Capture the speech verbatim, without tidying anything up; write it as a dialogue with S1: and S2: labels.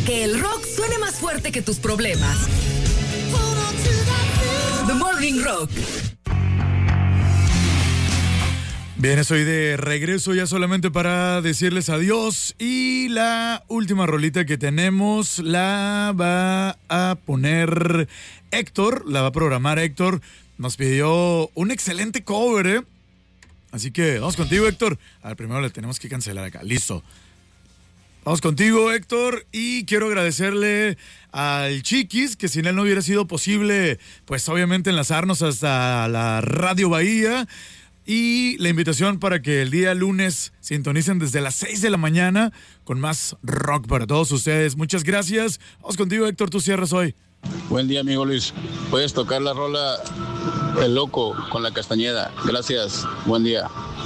S1: que el rock suene más fuerte que tus problemas. The Morning Rock.
S2: Bien, estoy de regreso ya solamente para decirles adiós. Y la última rolita que tenemos la va a poner Héctor, la va a programar Héctor. Nos pidió un excelente cover, ¿eh? Así que vamos contigo, Héctor. A ver, primero le tenemos que cancelar acá. Listo. Vamos contigo, Héctor, y quiero agradecerle al Chiquis, que sin él no hubiera sido posible, pues obviamente enlazarnos hasta la Radio Bahía. Y la invitación para que el día lunes sintonicen desde las seis de la mañana con más rock para todos ustedes. Muchas gracias. Vamos contigo, Héctor, tú cierras hoy.
S3: Buen día, amigo Luis. Puedes tocar la rola El Loco con la Castañeda. Gracias. Buen día.